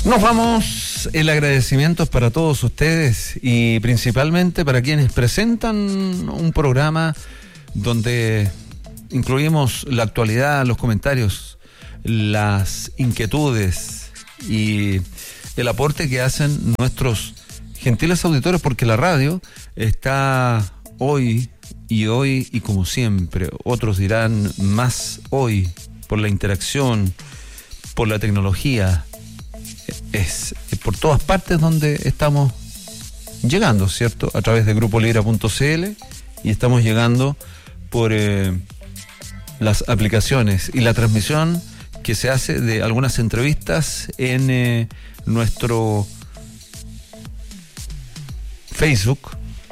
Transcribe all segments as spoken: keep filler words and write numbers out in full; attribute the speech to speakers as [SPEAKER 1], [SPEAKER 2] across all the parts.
[SPEAKER 1] Nos vamos, el agradecimiento es para todos ustedes y principalmente para quienes presentan un programa donde incluimos la actualidad, los comentarios, las inquietudes y el aporte que hacen nuestros gentiles auditores, porque la radio está hoy y hoy y como siempre, otros dirán más hoy, por la interacción, por la tecnología. Es por todas partes donde estamos llegando, ¿cierto? A través de grupo libra punto c l y estamos llegando por eh, las aplicaciones y la transmisión que se hace de algunas entrevistas en eh, nuestro Facebook,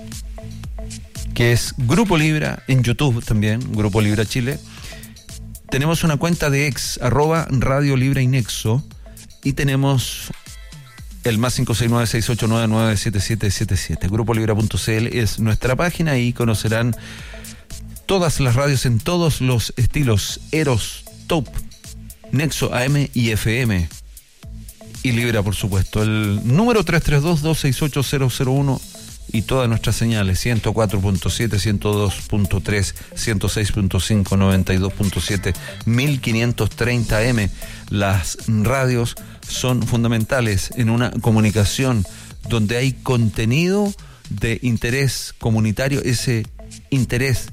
[SPEAKER 1] que es Grupo Libra, en YouTube también, Grupo Libra Chile. Tenemos una cuenta de ex, arroba Radio Libra Inexo, y tenemos el más cinco seis nueve, seis ocho nueve, nueve siete siete siete siete. grupo libra punto c l es nuestra página y conocerán todas las radios en todos los estilos: Eros, Top, Nexo, A M y F M. Y Libra, por supuesto. El número tres tres dos, dos seis ocho, cero cero uno y todas nuestras señales: ciento cuatro punto siete, ciento dos punto tres, ciento seis punto cinco, noventa y dos punto siete, mil quinientos treinta M. Las radios son fundamentales en una comunicación donde hay contenido de interés comunitario, ese interés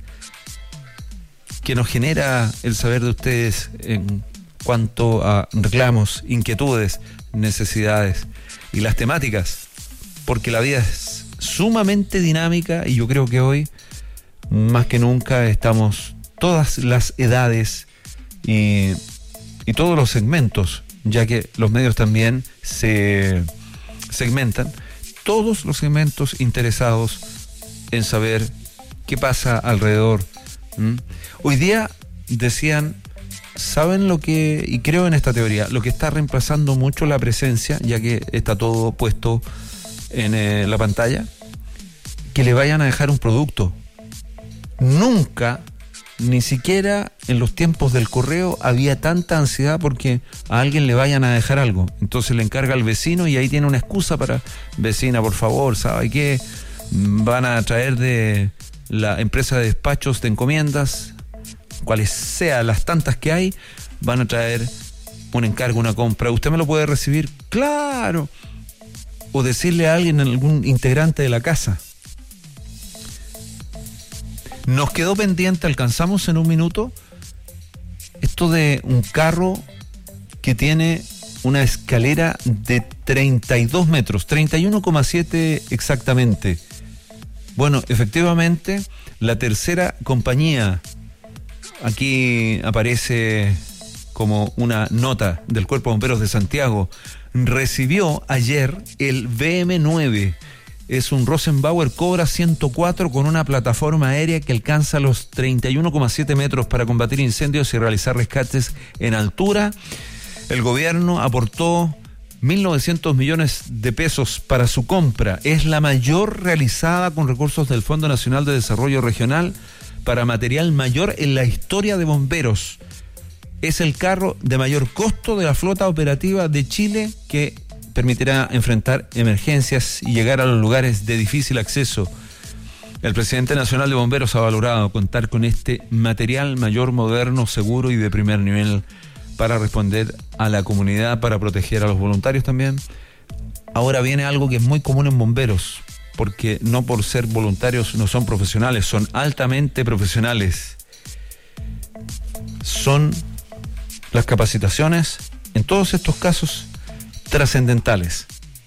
[SPEAKER 1] que nos genera el saber de ustedes en cuanto a reclamos, inquietudes, necesidades y las temáticas, porque la vida es sumamente dinámica y yo creo que hoy más que nunca estamos todas las edades y, y todos los segmentos, ya que los medios también se segmentan, todos los segmentos interesados en saber qué pasa alrededor. ¿Mm? Hoy día decían, ¿saben lo que, y creo en esta teoría, lo que está reemplazando mucho la presencia, ya que está todo puesto en eh, la pantalla? Que le vayan a dejar un producto. Nunca, ni siquiera en los tiempos del correo, había tanta ansiedad porque a alguien le vayan a dejar algo. Entonces le encarga al vecino y ahí tiene una excusa para: vecina, por favor, ¿sabe qué? Van a traer de la empresa de despachos de encomiendas, cuales sean las tantas que hay, van a traer un encargo, una compra. ¿Usted me lo puede recibir? ¡Claro! O decirle a alguien, a algún integrante de la casa. Nos quedó pendiente, alcanzamos en un minuto, esto de un carro que tiene una escalera de treinta y dos metros, treinta y uno coma siete exactamente. Bueno, efectivamente, la tercera compañía, aquí aparece como una nota del Cuerpo de Bomberos de Santiago, recibió ayer el B M nueve. Es un Rosenbauer Cobra ciento cuatro con una plataforma aérea que alcanza los treinta y uno coma siete metros para combatir incendios y realizar rescates en altura. El gobierno aportó mil novecientos millones de pesos para su compra. Es la mayor realizada con recursos del Fondo Nacional de Desarrollo Regional para material mayor en la historia de bomberos. Es el carro de mayor costo de la flota operativa de Chile, que permitirá enfrentar emergencias y llegar a los lugares de difícil acceso. El presidente nacional de bomberos ha valorado contar con este material mayor, moderno, seguro y de primer nivel para responder a la comunidad, para proteger a los voluntarios también. Ahora viene algo que es muy común en bomberos, porque no por ser voluntarios no son profesionales, son altamente profesionales. Son las capacitaciones, en todos estos casos, trascendentales.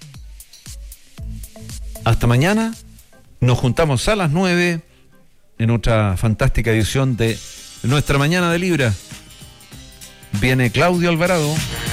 [SPEAKER 1] Hasta mañana, nos juntamos a las nueve en otra fantástica edición de Nuestra Mañana de Libra. Viene Claudio Alvarado.